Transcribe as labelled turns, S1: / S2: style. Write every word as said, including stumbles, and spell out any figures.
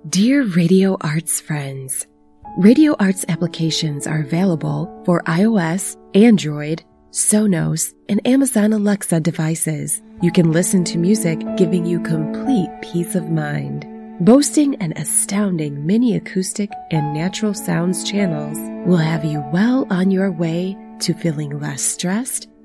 S1: Dear Radio Arts friends, Radio Arts applications are available for iOS, Android, Sonos, and Amazon Alexa devices. You can listen to music giving you complete peace of mind. Boasting an astounding mini acoustic and natural sounds channels will have you well on your way to feeling less stressed